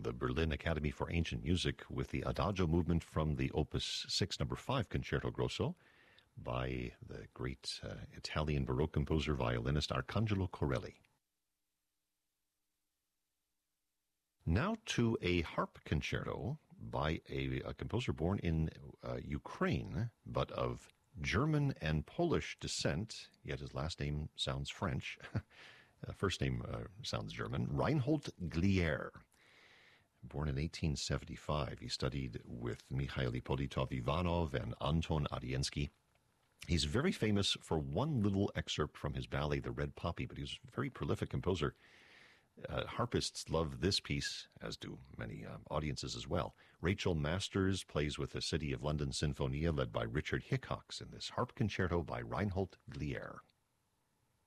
the Berlin Academy for Ancient Music with the Adagio movement from the Opus 6 No. 5 Concerto Grosso by the great Italian Baroque composer, violinist Arcangelo Corelli. Now to a harp concerto by a composer born in Ukraine, but of German and Polish descent, yet his last name sounds French. First name sounds German. Reinhold Glier. Born in 1875, he studied with Mikhail Ippolitov-Ivanov and Anton Adiensky. He's very famous for one little excerpt from his ballet, The Red Poppy, but he was a very prolific composer. Harpists love this piece, as do many audiences as well. Rachel Masters plays with the City of London Sinfonia, led by Richard Hickox, in this harp concerto by Reinhold Glier.